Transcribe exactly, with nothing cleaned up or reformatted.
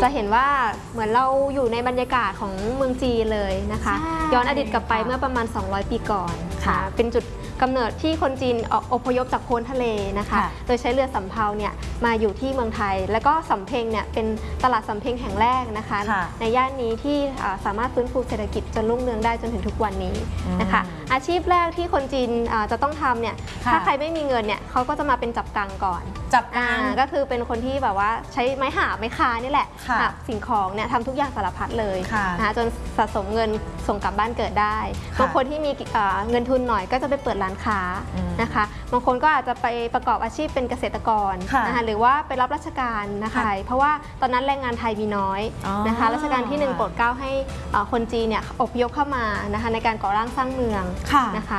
จะเห็นว่าเหมือนเราอยู่ในบรรยากาศของเมืองจีนเลยนะคะย้อนอดีตกลับไปเมื่อประมาณสองร้อยปีก่อนค่ะเป็นจุดกำเนิดที่คนจีนอพยพจากโพ้นทะเลนะคะโดยใช้เรือสำเภาเนี่ยมาอยู่ที่เมืองไทยแล้วก็สำเพ็งเนี่ยเป็นตลาดสำเพ็งแห่งแรกนะคะในย่านนี้ที่สามารถฟื้นฟูเศรษฐกิจจนรุ่งเรืองได้จนถึงทุกวันนี้นะคะอาชีพแรกที่คนจีนจะต้องทำเนี่ยถ้าใครไม่มีเงินเนี่ยเขาก็จะมาเป็นจับกังก่อนจับกังก็คือเป็นคนที่แบบว่าใช้ไม้หาบไม้คานี่แหละสิ่งของเนี่ยทำทุกอย่างสารพัดเลยนะจนสะสมเงินส่งกลับบ้านเกิดได้บางคนที่มีเงินทุนหน่อยก็จะไปเปิดร้านค้านะคะบางคนก็อาจจะไปประกอบอาชีพเป็นเกษตรกรนะคะหรือว่าไปรับราชการนะคะเพราะว่าตอนนั้นแรงงานไทยมีน้อยนะคะรัชกาลที่หนึ่งโปรดเกล้าให้คนจีนเนี่ยอพยพเข้ามานะคะในการก่อร่างสร้างเมืองนะคะ